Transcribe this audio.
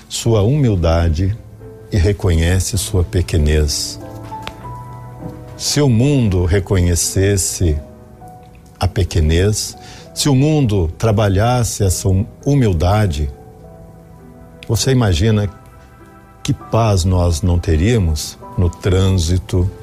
sua humildade e reconhece sua pequenez. Se o mundo reconhecesse a pequenez, se o mundo trabalhasse essa humildade, você imagina que paz nós não teríamos no trânsito,